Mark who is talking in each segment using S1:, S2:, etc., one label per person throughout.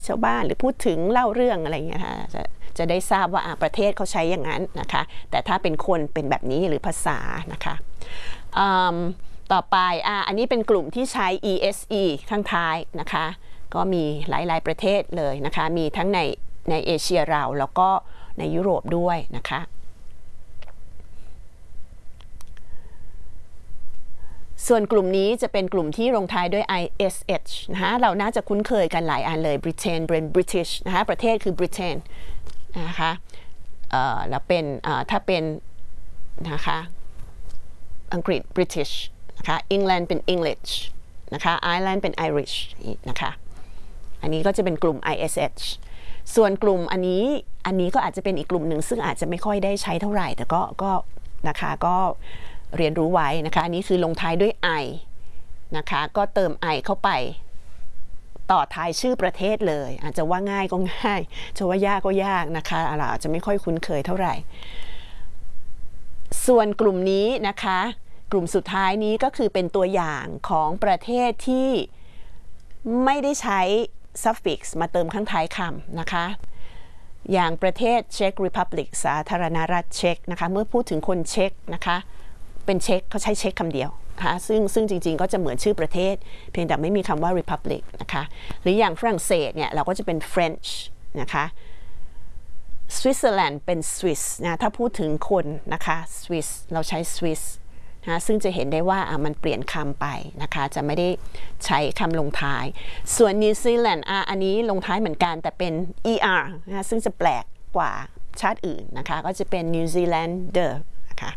S1: ชาวบ้านหรือพูดถึงเล่าเรื่องอะไรเงี้ยค่ะจะได้ทราบว่าประเทศเขาใช้อย่างนั้นนะคะแต่ถ้าเป็นคนเป็นแบบนี้หรือภาษานะคะต่อไปอันนี้เป็นกลุ่มที่ใช้ ESE ข้างท้ายนะคะก็มีหลายๆประเทศเลยนะคะมีทั้งในเอเชียเราแล้วก็ในยุโรปด้วยนะคะส่วนกลุ่มนี้จะเป็นกลุ่มที่ลงท้ายด้วย ISH นะคะเราน่าจะคุ้นเคยกันหลายอันเลย British นะคะประเทศคือ Britain นะคะแล้วเป็นถ้าเป็นนะคะอังกฤษ British นะคะ England เป็น English นะคะ Ireland เป็น Irish นะคะอันนี้ก็จะเป็นกลุ่ม ISH ส่วนกลุ่มอันนี้ก็อาจจะเป็นอีกกลุ่มหนึ่งซึ่งอาจจะไม่ค่อยได้ใช้เท่าไหร่แต่ก็นะคะก็เรียนรู้ไว้นะคะอันนี้คือลงท้ายด้วย I นะคะก็เติม I เข้าไปต่อท้ายชื่อประเทศเลยอาจจะว่าง่ายก็ง่ายจะว่ายากก็ยากนะคะเราอาจจะไม่ค่อยคุ้นเคยเท่าไหร่ส่วนกลุ่มนี้นะคะกลุ่มสุดท้ายนี้ก็คือเป็นตัวอย่างของประเทศที่ไม่ได้ใช้ suffix มาเติมข้างท้ายคำนะคะอย่างประเทศเช็กรีพับลิกสาธารณรัฐเช็กนะคะเมื่อพูดถึงคนเช็กนะคะเป็นเช็กเขาใช้เช็กคำเดียวนะคะซึ่งจริงๆก็จะเหมือนชื่อประเทศเพียงแต่ไม่มีคำว่า republic นะคะหรืออย่างฝรั่งเศสเนี่ยเราก็จะเป็น French นะคะสวิตเซอร์แลนด์เป็น Swiss นะถ้าพูดถึงคนนะคะ Swiss เราใช้ Swiss นะซึ่งจะเห็นได้ว่ามันเปลี่ยนคำไปนะคะจะไม่ได้ใช้คำลงท้ายส่วนนิวซีแลนด์อันนี้ลงท้ายเหมือนกันแต่เป็น er นะซึ่งจะแปลกกว่าชาติอื่นนะคะก็จะเป็น New Zealander นะคะ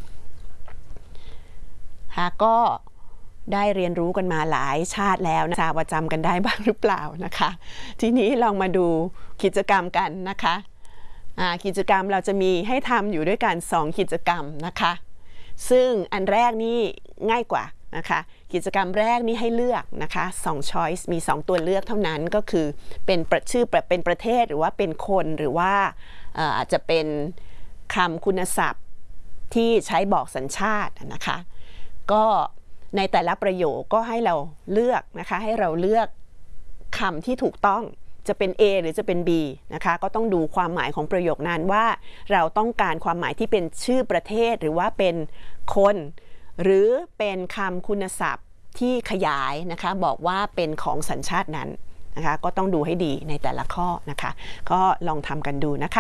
S1: ก็ได้เรียนรู้กันมาหลายชาติแล้วนะว่าจำกันได้บ้างหรือเปล่านะคะทีนี้ลองมาดูกิจกรรมกันนะคะกิจกรรมเราจะมีให้ทำอยู่ด้วยกัน2กิจกรรมนะคะซึ่งอันแรกนี่ง่ายกว่านะคะกิจกรรมแรกนี่ให้เลือกนะคะ2 choice มี2ตัวเลือกเท่านั้นก็คือเป็นชื่อเป็นประเทศหรือว่าเป็นคนหรือว่าอาจจะเป็นคำคุณศัพท์ที่ใช้บอกสัญชาตินะคะก็ในแต่ละประโยคก็ให้เราเลือกนะคะให้เราเลือกคำที่ถูกต้องจะเป็น A หรือจะเป็น B นะคะก็ต้องดูความหมายของประโยคนั้นว่าเราต้องการความหมายที่เป็นชื่อประเทศหรือว่าเป็นคนหรือเป็นคำคุณศัพท์ที่ขยายนะคะบอกว่าเป็นของสัญชาตินั้นนะคะก็ต้องดูให้ดีในแต่ละข้อนะคะก็ลองทำกันดูนะคะ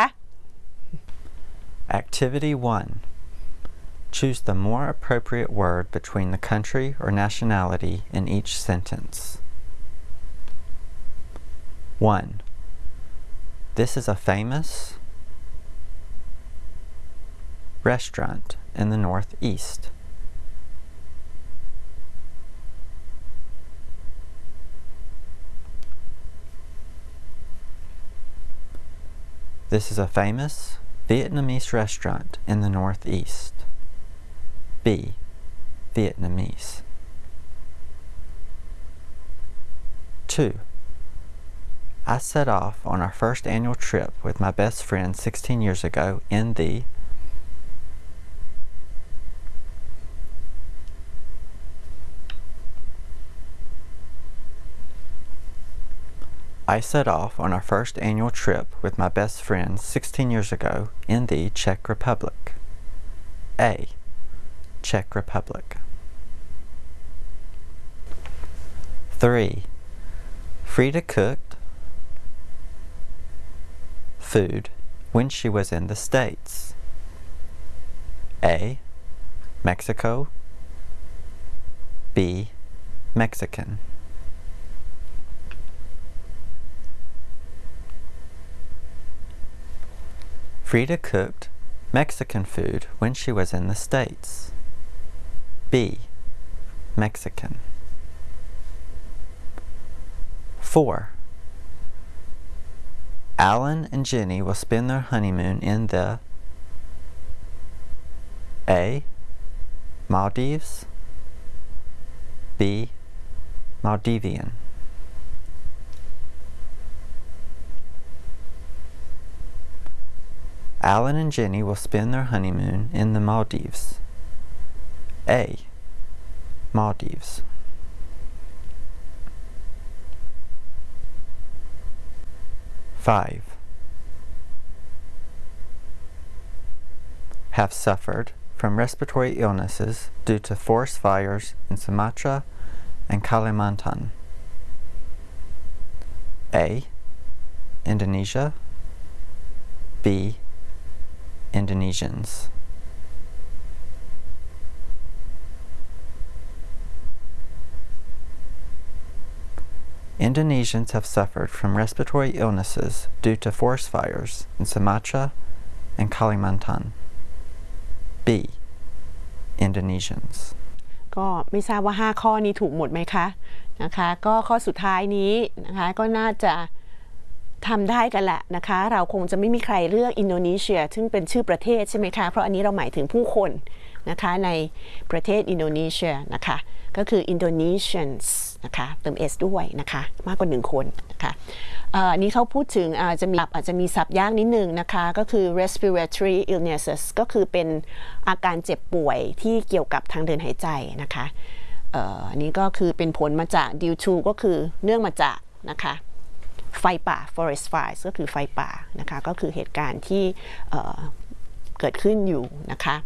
S2: Activity 1. Choose the more appropriate word between the country or nationality in each sentence. 1. This is a famous restaurant in the Northeast. This is a famous Vietnamese restaurant in the Northeast. B. Vietnamese. 2. I set off on our first annual trip with my best friend 16 years ago in the I set off on our first annual trip with my best friend 16 years ago in the Czech Republic. A. Czech Republic. 3. Frida cooked food when she was in the States. A. Mexico. B. Mexican. Frida cooked Mexican food when she was in the States. B. Mexican. 4. Alan and Jenny will spend their honeymoon in the A. Maldives. B. Maldivian. Alan and Jenny will spend their honeymoon in the Maldives. A. Maldives. 5. Have suffered from respiratory illnesses due to forest fires in Sumatra and Kalimantan. A. Indonesia. B. Indonesians. Indonesians have suffered from respiratory illnesses due to forest fires in Sumatra and Kalimantan. B. Indonesians.
S1: ก็ไม่ทราบว่า5ข้อนี้ถูกหมดไหมคะนะคะก็ข้อสุดท้ายนี้นะคะก็น่าจะทำได้กันแหละนะคะเราคงจะไม่มีใครเลือกอินโดนีเซียซึ่งเป็นชื่อประเทศใช่ไหมคะเพราะอันนี้เราหมายถึงผู้คนนะคะในประเทศอินโดนีเซียนะคะก็คือ Indonesians นะคะเติม s ด้วยนะคะมากกว่า1คนนะคะอันนี้เขาพูดถึงอาจจะมีศัพท์ยากนิดนึงนะคะก็คือ respiratory illnesses ก็คือเป็นอาการเจ็บป่วยที่เกี่ยวกับทางเดินหายใจนะคะอันนี้ก็คือเป็นผลมาจาก due to ก็คือเนื่องมาจากนะคะไฟป่า forest fires ก็คือไฟป่านะคะก็คือเหตุการณ์ที่เกิดขึ้นอยู่นะคะ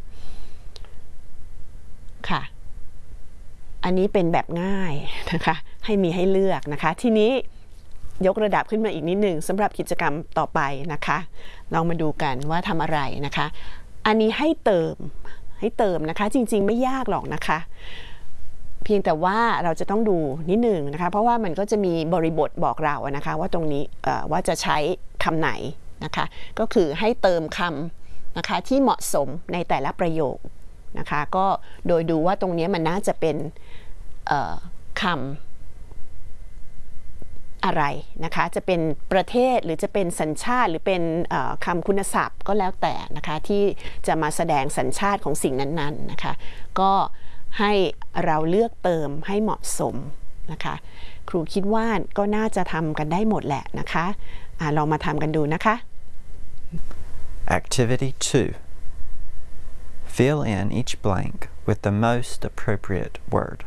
S1: ค่ะอันนี้เป็นแบบง่ายนะคะให้มีให้เลือกนะคะทีนี้ยกระดับขึ้นมาอีกนิดหนึ่งสำหรับกิจกรรมต่อไปนะคะลองมาดูกันว่าทำอะไรนะคะอันนี้ให้เติมนะคะจริงๆไม่ยากหรอกนะคะเพียงแต่ว่าเราจะต้องดูนิดหนึ่งนะคะเพราะว่ามันก็จะมีบริบทบอกเรานะคะว่าตรงนี้ว่าจะใช้คำไหนนะคะก็คือให้เติมคำนะคะที่เหมาะสมในแต่ละประโยคนะคะก็โดยดูว่าตรงนี้มันน่าจะเป็นคำอะไรนะคะจะเป็นประเทศหรือจะเป็นสัญชาติหรือเป็นคำคุณศัพท์ก็แล้วแต่นะคะที่จะมาแสดงสัญชาติของสิ่งนั้นๆนะคะก็ให้เราเลือกเติมให้เหมาะสมนะคะครูคิดว่าก็น่าจะทำกันได้หมดแหละนะคะลองมาทำกันดูนะคะ
S2: Activity 2. Fill in each blank with the most appropriate word.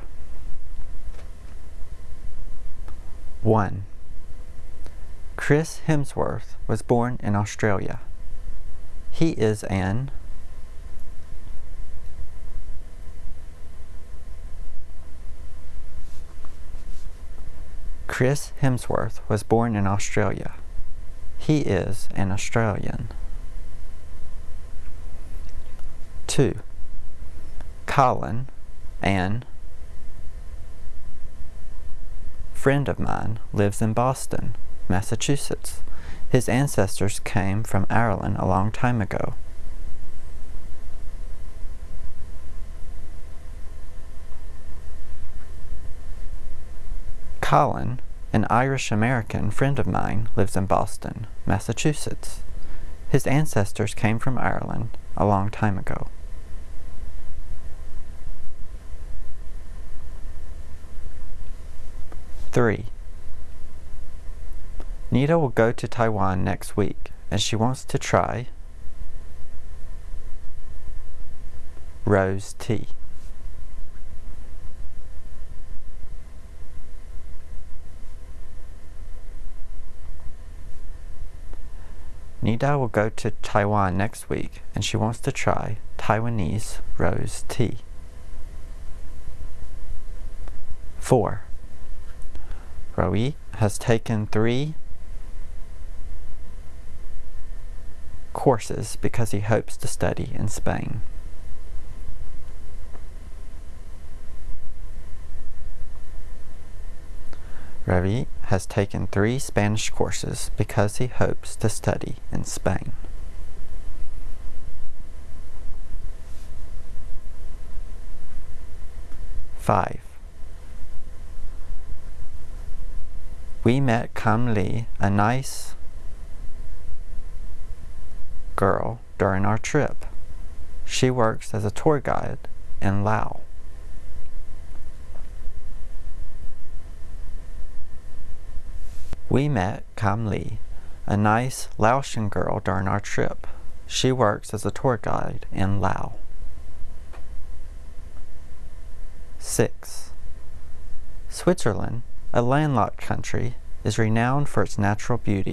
S2: 1. Chris Hemsworth was born in Australia. He is an Chris Hemsworth was born in Australia. He is an Australian. 2. Colin, an friend of mine, lives in Boston, Massachusetts. His ancestors came from Ireland a long time ago. Colin, an Irish-American friend of mine, lives in Boston, Massachusetts. His ancestors came from Ireland a long time ago. 3. Nita will go to Taiwan next week, and she wants to try rose tea. Nida will go to Taiwan next week, and she wants to try Taiwanese rose tea. 4. Roi has taken 3 courses because he hopes to study in Spain. Ravi has taken 3 Spanish courses because he hopes to study in Spain. 5. We met Kam Lee, a nice girl, during our trip. She works as a tour guide in Laos. We met Kam Lee, a nice Laotian girl, during our trip. She works as a tour guide in Laos. 6. Switzerland, a landlocked country, is renowned for its natural beauty